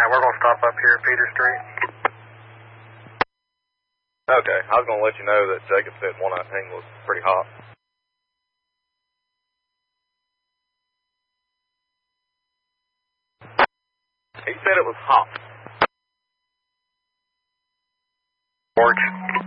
Alright, we're going to stop up here at Peter Street. Okay, I was going to let you know that Jacob said 119 was pretty hot. He said it was hot. George.